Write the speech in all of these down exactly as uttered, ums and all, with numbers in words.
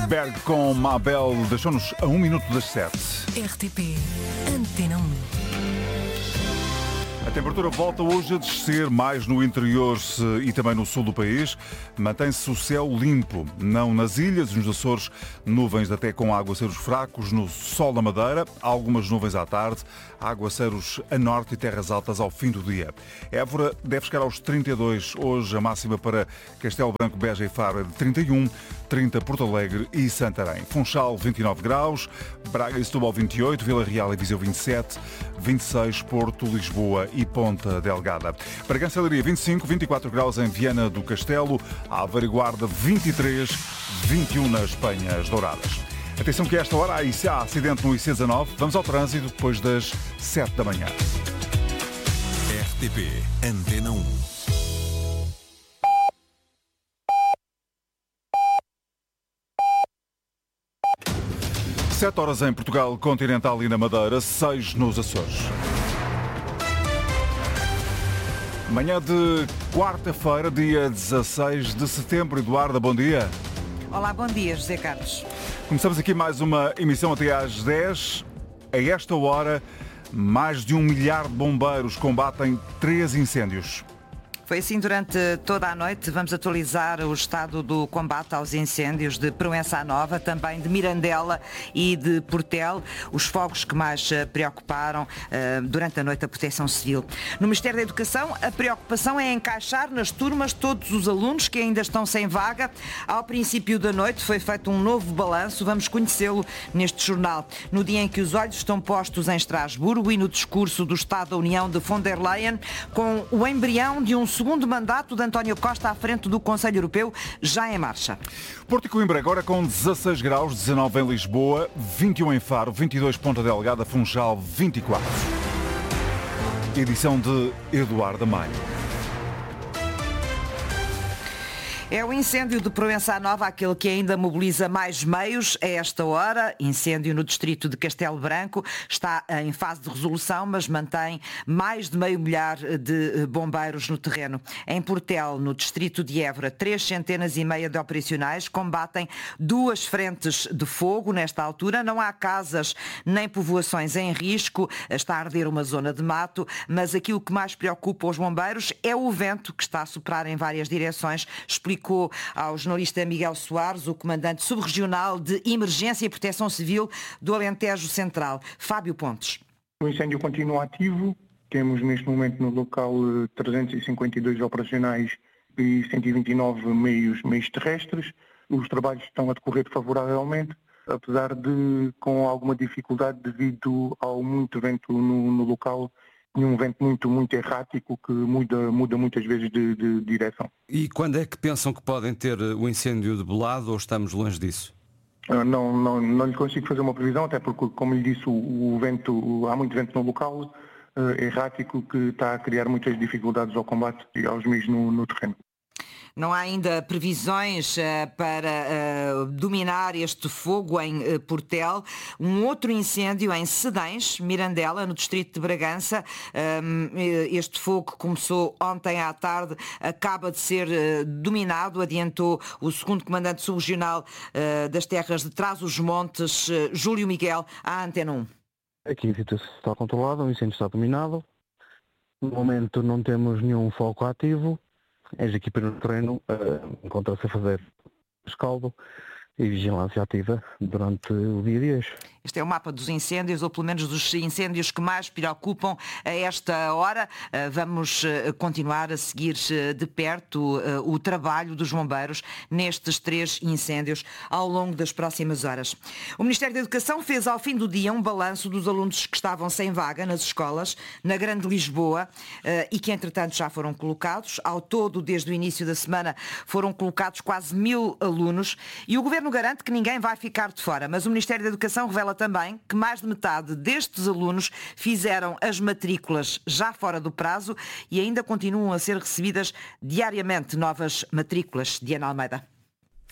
Berg com Mabel deixou-nos a um minuto das sete. R T P Antena um. A temperatura volta hoje a descer mais no interior e também no sul do país. Mantém-se o céu limpo, não nas ilhas e nos Açores, nuvens até com aguaceiros fracos no sol da Madeira, algumas nuvens à tarde, aguaceiros a norte e terras altas ao fim do dia. Évora deve chegar aos trinta e dois, hoje a máxima para Castelo Branco, Beja e Faro é de trinta e um, trinta Porto Alegre e Santarém. Funchal vinte e nove graus, Braga e Setúbal vinte e oito, Vila Real e Viseu vinte e sete, vinte e seis Porto, Lisboa e Ponta Delgada. Bragança e Leiria vinte e cinco, vinte e quatro graus em Viana do Castelo, Aveiro e Guarda vinte e três, vinte e um nas Penhas Douradas. Atenção que a esta hora há acidente no I C dezanove. Vamos ao trânsito depois das sete da manhã. R T P Antena um. sete horas em Portugal continental e na Madeira, seis nos Açores. Manhã de quarta-feira, dia dezasseis de setembro. Eduardo, bom dia. Olá, bom dia, José Carlos. Começamos aqui mais uma emissão até às dez. A esta hora, mais de um milhar de bombeiros combatem três incêndios. Foi assim durante toda a noite. Vamos atualizar o estado do combate aos incêndios de Proença Nova, também de Mirandela e de Portel, os fogos que mais preocuparam uh, durante a noite a Proteção Civil. No Ministério da Educação, a preocupação é encaixar nas turmas todos os alunos que ainda estão sem vaga. Ao princípio da noite foi feito um novo balanço, vamos conhecê-lo neste jornal. No dia em que os olhos estão postos em Estrasburgo e no discurso do Estado da União de von der Leyen, com o embrião de um segundo mandato de António Costa à frente do Conselho Europeu já em marcha. Porto e Coimbra agora com dezasseis graus, dezanove em Lisboa, vinte e um em Faro, vinte e dois Ponta Delgada, Funchal vinte e quatro. Edição de Eduardo Maio. É o incêndio de Proença Nova, aquele que ainda mobiliza mais meios a esta hora. Incêndio no distrito de Castelo Branco. Está em fase de resolução, mas mantém mais de meio milhar de bombeiros no terreno. Em Portel, no distrito de Évora, três centenas e meia de operacionais combatem duas frentes de fogo. Nesta altura não há casas nem povoações em risco. Está a arder uma zona de mato, mas aquilo que mais preocupa os bombeiros é o vento que está a soprar em várias direções. Explicou ao jornalista Miguel Soares, o comandante subregional de Emergência e Proteção Civil do Alentejo Central. Fábio Pontes. O incêndio continua ativo. Temos neste momento no local trezentos e cinquenta e dois operacionais e cento e vinte e nove meios, meios terrestres. Os trabalhos estão a decorrer favoravelmente, apesar de com alguma dificuldade devido ao muito vento no, no local e um vento muito, muito errático que muda, muda muitas vezes de, de direção. E quando é que pensam que podem ter o incêndio debelado ou estamos longe disso? Uh, não, não, não lhe consigo fazer uma previsão, até porque, como lhe disse, o, o vento, há muito vento no local, uh, errático, que está a criar muitas dificuldades ao combate e aos meios no, no terreno. Não há ainda previsões uh, para uh, dominar este fogo em uh, Portel. Um outro incêndio em Cedães, Mirandela, no distrito de Bragança. Um, este fogo começou ontem à tarde, acaba de ser uh, dominado, adiantou o segundo comandante subregional uh, das terras de Trás-os-Montes, uh, Júlio Miguel, à Antena um. Aqui a situação está controlada, o incêndio está dominado. No momento não temos nenhum foco ativo. As equipas no terreno uh, encontram-se a fazer rescaldo e vigilância ativa durante o dia de hoje. Este é o mapa dos incêndios, ou pelo menos dos incêndios que mais preocupam a esta hora. Vamos continuar a seguir de perto o trabalho dos bombeiros nestes três incêndios ao longo das próximas horas. O Ministério da Educação fez ao fim do dia um balanço dos alunos que estavam sem vaga nas escolas na Grande Lisboa e que entretanto já foram colocados. Ao todo, desde o início da semana, foram colocados quase mil alunos e o Governo garante que ninguém vai ficar de fora, mas o Ministério da Educação revela também que mais de metade destes alunos fizeram as matrículas já fora do prazo e ainda continuam a ser recebidas diariamente novas matrículas. Diana Almeida.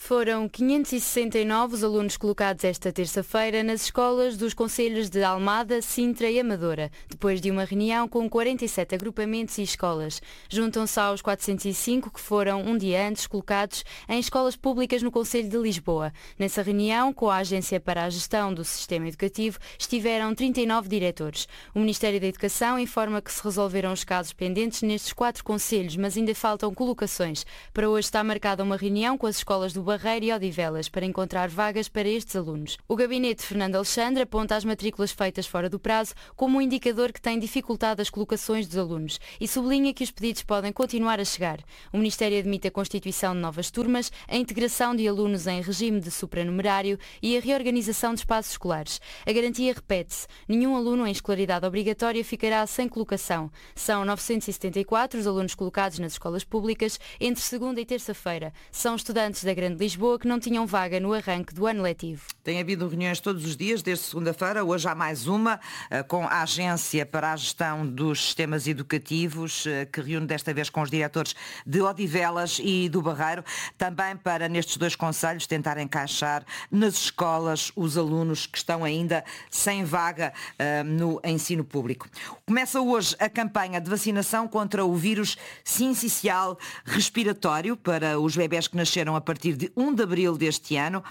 Foram quinhentos e sessenta e nove os alunos colocados esta terça-feira nas escolas dos concelhos de Almada, Sintra e Amadora, depois de uma reunião com quarenta e sete agrupamentos e escolas. Juntam-se aos quatrocentos e cinco que foram um dia antes colocados em escolas públicas no Concelho de Lisboa. Nessa reunião, com a Agência para a Gestão do Sistema Educativo, estiveram trinta e nove diretores. O Ministério da Educação informa que se resolveram os casos pendentes nestes quatro concelhos, mas ainda faltam colocações. Para hoje está marcada uma reunião com as escolas do Barreiro e Odivelas para encontrar vagas para estes alunos. O gabinete de Fernando Alexandre aponta as matrículas feitas fora do prazo como um indicador que tem dificultado as colocações dos alunos e sublinha que os pedidos podem continuar a chegar. O Ministério admite a constituição de novas turmas, a integração de alunos em regime de supranumerário e a reorganização de espaços escolares. A garantia repete-se. Nenhum aluno em escolaridade obrigatória ficará sem colocação. São novecentos e setenta e quatro os alunos colocados nas escolas públicas entre segunda e terça-feira. São estudantes da Grande Lisboa que não tinham vaga no arranque do ano letivo. Tem havido reuniões todos os dias, desde segunda-feira. Hoje há mais uma, com a Agência para a Gestão dos Sistemas Educativos, que reúne desta vez com os diretores de Odivelas e do Barreiro, também para, nestes dois concelhos, tentar encaixar nas escolas os alunos que estão ainda sem vaga uh, no ensino público. Começa hoje a campanha de vacinação contra o vírus sincicial respiratório para os bebés que nasceram a partir de primeiro de abril deste ano.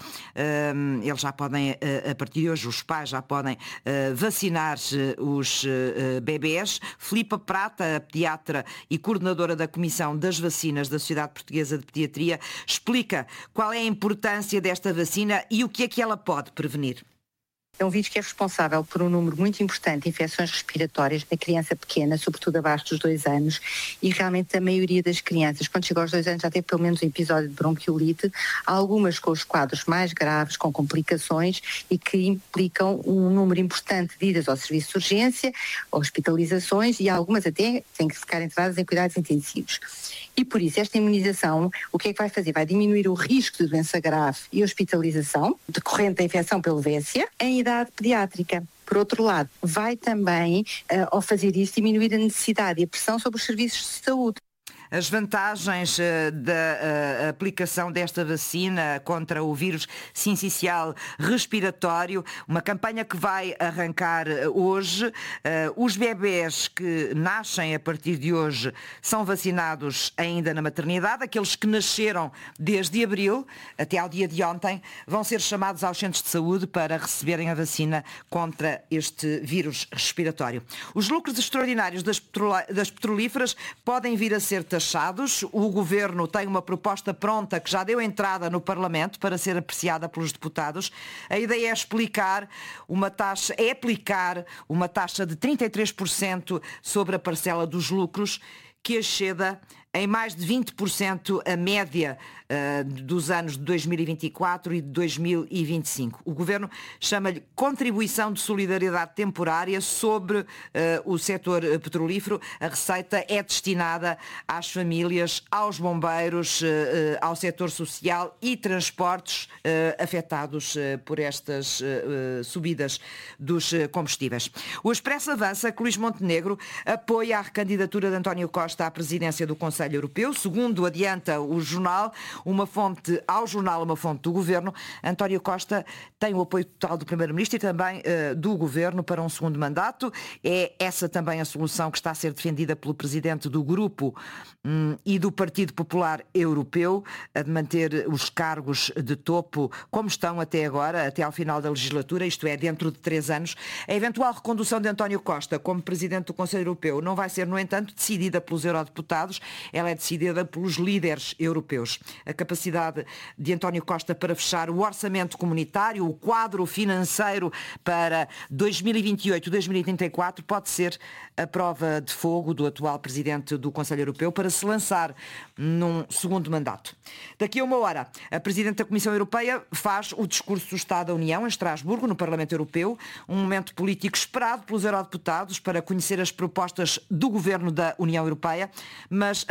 Uh, eles já podem, uh, a partir de hoje, os pais já podem uh, vacinar uh, os uh, bebés. Filipa Prata, pediatra e coordenadora da Comissão das Vacinas da Sociedade Portuguesa de Pediatria, explica qual é a importância desta vacina e o que é que ela pode prevenir. É um vírus que é responsável por um número muito importante de infecções respiratórias da criança pequena, sobretudo abaixo dos dois anos, e realmente a maioria das crianças, quando chega aos dois anos, já tem pelo menos um episódio de bronquiolite, algumas com os quadros mais graves, com complicações e que implicam um número importante de idas ao serviço de urgência, hospitalizações e algumas até têm que ficar entradas em cuidados intensivos. E por isso esta imunização, o que é que vai fazer? Vai diminuir o risco de doença grave e hospitalização decorrente da infecção pelo Vécia em idade pediátrica. Por outro lado, vai também, uh, ao fazer isso, diminuir a necessidade e a pressão sobre os serviços de saúde. As vantagens uh, da uh, aplicação desta vacina contra o vírus sincicial respiratório, uma campanha que vai arrancar hoje. Uh, os bebés que nascem a partir de hoje são vacinados ainda na maternidade. Aqueles que nasceram desde abril até ao dia de ontem vão ser chamados aos centros de saúde para receberem a vacina contra este vírus respiratório. Os lucros extraordinários das, petrol- das petrolíferas podem vir a ser taxados. O Governo tem uma proposta pronta que já deu entrada no Parlamento para ser apreciada pelos deputados. A ideia é explicar uma taxa, é aplicar uma taxa de trinta e três por cento sobre a parcela dos lucros que exceda em mais de vinte por cento a média uh, dos anos de dois mil e vinte e quatro e de dois mil e vinte e cinco. O Governo chama-lhe contribuição de solidariedade temporária sobre uh, o setor petrolífero. A receita é destinada às famílias, aos bombeiros, uh, uh, ao setor social e transportes uh, afetados uh, por estas uh, subidas dos uh, combustíveis. O Expresso avança que Luís Montenegro apoia a recandidatura de António Costa à presidência do Conselho Europeu. Segundo adianta o jornal, uma fonte, ao jornal, uma fonte do Governo, António Costa tem o apoio total do Primeiro-Ministro e também uh, do Governo para um segundo mandato. É essa também a solução que está a ser defendida pelo Presidente do Grupo um, e do Partido Popular Europeu, a de manter os cargos de topo como estão até agora, até ao final da legislatura, isto é, dentro de três anos. A eventual recondução de António Costa como Presidente do Conselho Europeu não vai ser, no entanto, decidida pelos eurodeputados. Ela é decidida pelos líderes europeus. A capacidade de António Costa para fechar o orçamento comunitário, o quadro financeiro para dois mil e vinte e oito a dois mil e trinta e quatro pode ser a prova de fogo do atual Presidente do Conselho Europeu para se lançar num segundo mandato. Daqui a uma hora, a Presidente da Comissão Europeia faz o discurso do Estado da União em Estrasburgo, no Parlamento Europeu, um momento político esperado pelos eurodeputados para conhecer as propostas do Governo da União Europeia, mas a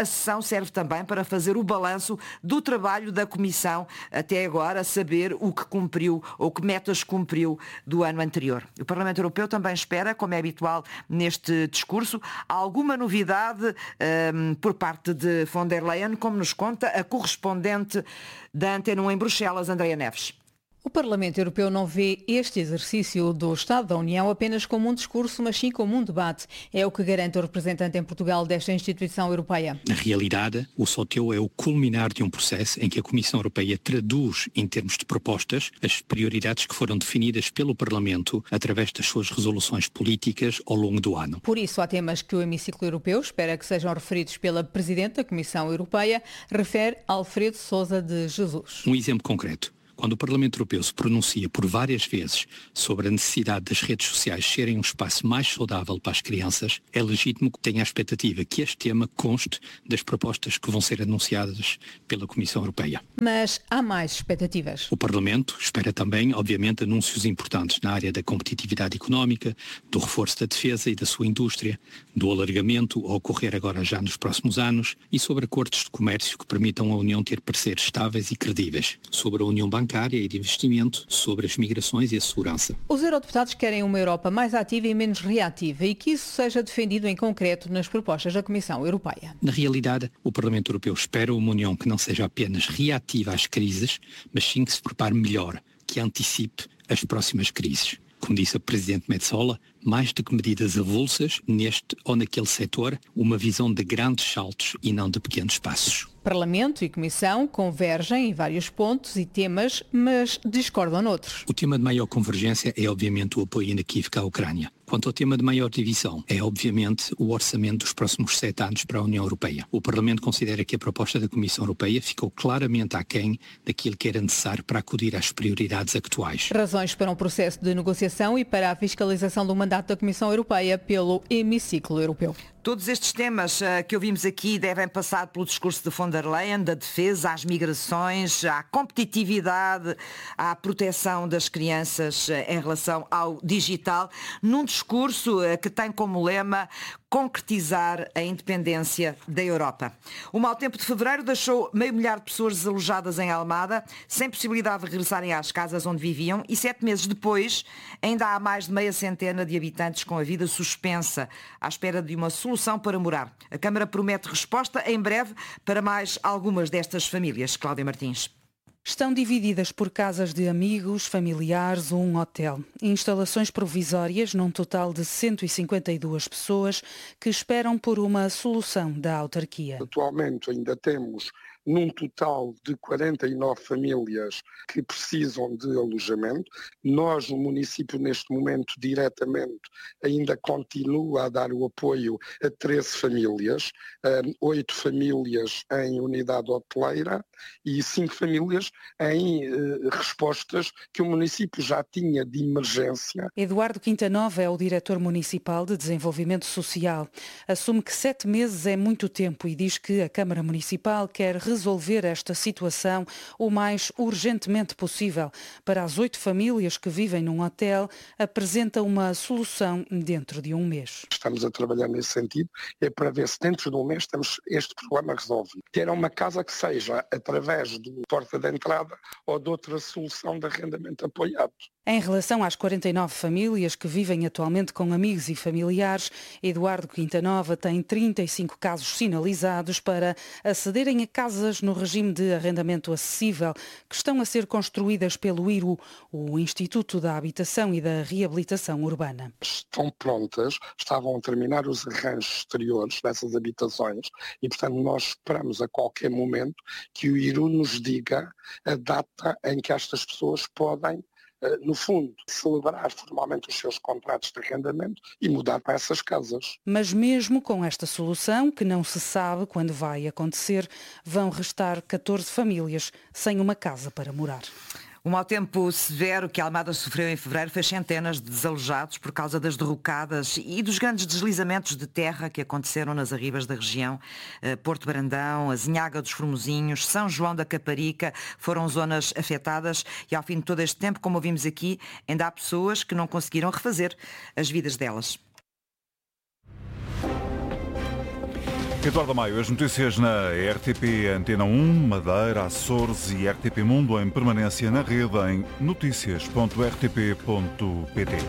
sessão serve também para fazer o balanço do trabalho da Comissão até agora, saber o que cumpriu ou que metas cumpriu do ano anterior. O Parlamento Europeu também espera, como é habitual neste discurso, alguma novidade um, por parte de von der Leyen, como nos conta a correspondente da Antena um em Bruxelas, Andreia Neves. O Parlamento Europeu não vê este exercício do Estado da União apenas como um discurso, mas sim como um debate. É o que garante o representante em Portugal desta instituição europeia. Na realidade, o sorteio é o culminar de um processo em que a Comissão Europeia traduz, em termos de propostas, as prioridades que foram definidas pelo Parlamento através das suas resoluções políticas ao longo do ano. Por isso, há temas que o hemiciclo europeu espera que sejam referidos pela Presidente da Comissão Europeia, refere Alfredo Sousa de Jesus. Um exemplo concreto. Quando o Parlamento Europeu se pronuncia por várias vezes sobre a necessidade das redes sociais serem um espaço mais saudável para as crianças, é legítimo que tenha a expectativa que este tema conste das propostas que vão ser anunciadas pela Comissão Europeia. Mas há mais expectativas. O Parlamento espera também, obviamente, anúncios importantes na área da competitividade económica, do reforço da defesa e da sua indústria, do alargamento a ocorrer agora já nos próximos anos e sobre acordos de comércio que permitam à União ter parceiros estáveis e credíveis, sobre a União Bancária e de investimento, sobre as migrações e a segurança. Os eurodeputados querem uma Europa mais ativa e menos reativa e que isso seja defendido em concreto nas propostas da Comissão Europeia. Na realidade, o Parlamento Europeu espera uma União que não seja apenas reativa às crises, mas sim que se prepare melhor, que antecipe as próximas crises. Como disse a Presidente Metsola, mais do que medidas avulsas, neste ou naquele setor, uma visão de grandes saltos e não de pequenos passos. Parlamento e Comissão convergem em vários pontos e temas, mas discordam noutros. O tema de maior convergência é obviamente o apoio inequívoco à Ucrânia. Quanto ao tema de maior divisão, é obviamente o orçamento dos próximos sete anos para a União Europeia. O Parlamento considera que a proposta da Comissão Europeia ficou claramente aquém daquilo que era necessário para acudir às prioridades atuais. Razões para um processo de negociação e para a fiscalização do mandato da Comissão Europeia pelo hemiciclo europeu. Todos estes temas uh, que ouvimos aqui devem passar pelo discurso de von der Leyen, da defesa às migrações, à competitividade, à proteção das crianças uh, em relação ao digital, num discurso uh, que tem como lema concretizar a independência da Europa. O mau tempo de fevereiro deixou meio milhar de pessoas desalojadas em Almada, sem possibilidade de regressarem às casas onde viviam, e sete meses depois ainda há mais de meia centena de habitantes com a vida suspensa, à espera de uma solução para morar. A Câmara promete resposta em breve para mais algumas destas famílias. Cláudia Martins. Estão divididas por casas de amigos, familiares ou um hotel. Instalações provisórias num total de cento e cinquenta e duas pessoas que esperam por uma solução da autarquia. Atualmente ainda temos num total de quarenta e nove famílias que precisam de alojamento. Nós, o município, neste momento, diretamente, ainda continua a dar o apoio a treze famílias, oito famílias em unidade hoteleira e cinco famílias em eh, respostas que o município já tinha de emergência. Eduardo Quintanova é o diretor municipal de Desenvolvimento Social. Assume que sete meses é muito tempo e diz que a Câmara Municipal quer resolver esta situação o mais urgentemente possível. Para as oito famílias que vivem num hotel, apresenta uma solução dentro de um mês. Estamos a trabalhar nesse sentido, é para ver se dentro de um mês temos este problema resolvido. Ter uma casa que seja através do porta de entrada ou de outra solução de arrendamento apoiado. Em relação às quarenta e nove famílias que vivem atualmente com amigos e familiares, Eduardo Quintanova tem trinta e cinco casos sinalizados para acederem a casas no regime de arrendamento acessível que estão a ser construídas pelo I R U, o Instituto da Habitação e da Reabilitação Urbana. Estão prontas, estavam a terminar os arranjos exteriores dessas habitações e, portanto, nós esperamos a qualquer momento que o I R U nos diga a data em que estas pessoas podem, no fundo, celebrar formalmente os seus contratos de arrendamento e mudar para essas casas. Mas mesmo com esta solução, que não se sabe quando vai acontecer, vão restar catorze famílias sem uma casa para morar. O mau tempo severo que Almada sofreu em fevereiro fez centenas de desalojados por causa das derrocadas e dos grandes deslizamentos de terra que aconteceram nas arribas da região. Porto Brandão, Azinhaga dos Formosinhos, São João da Caparica foram zonas afetadas e ao fim de todo este tempo, como ouvimos aqui, ainda há pessoas que não conseguiram refazer as vidas delas. Eduardo Maio, as notícias na R T P Antena um, Madeira, Açores e R T P Mundo em permanência na rede em notícias ponto r t p ponto p t.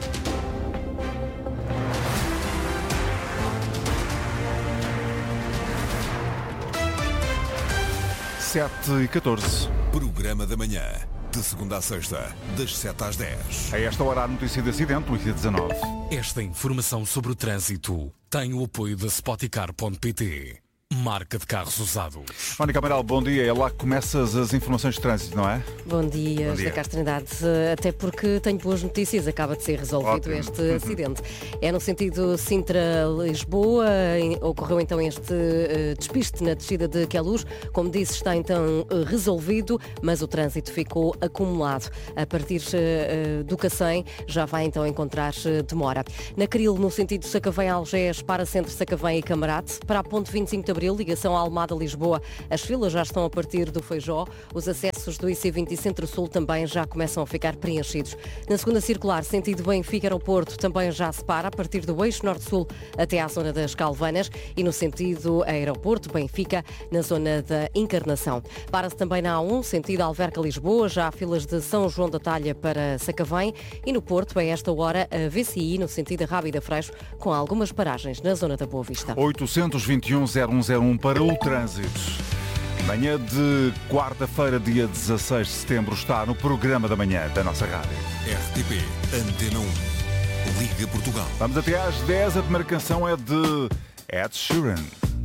sete e catorze. Programa da manhã, de segunda a sexta, das sete às dez. A esta hora a notícia de acidente, o I C dezanove. Esta informação sobre o trânsito tem o apoio da Spoticar ponto p t. Marca de carros usados. Mónica Amaral, bom dia. É lá que começas as informações de trânsito, não é? Bom dia, Bom dia. José Castro Trindade. Até porque tenho boas notícias. Acaba de ser resolvido Ótimo. este acidente. É no sentido Sintra-Lisboa. Ocorreu então este uh, despiste na descida de Queluz. Como disse, está então uh, resolvido, mas o trânsito ficou acumulado. A partir uh, do Cacém já vai então encontrar uh, demora. Na Caril, no sentido Sacavém-Algés, para Centro Sacavém e Camarate. Para a ponte vinte e cinco de Abril, ligação à Almada-Lisboa. As filas já estão a partir do Feijó. Os acessos do I C vinte e Centro-Sul também já começam a ficar preenchidos. Na segunda circular, sentido Benfica-Aeroporto, também já se para a partir do eixo Norte-Sul até à zona das Calvanas e no sentido Aeroporto-Benfica, na zona da Encarnação. Para-se também na A um, sentido Alverca-Lisboa, já há filas de São João da Talha para Sacavém e no Porto, a esta hora, a V C I, no sentido Rábida Freixo, com algumas paragens na zona da Boa Vista. oitocentos e vinte e um, zero um zero um para o trânsito. Manhã de quarta-feira, dia dezasseis de setembro, está no programa da manhã da nossa rádio. R T P Antena um. Liga Portugal. Vamos até às dez. A primeira canção é de Ed Sheeran.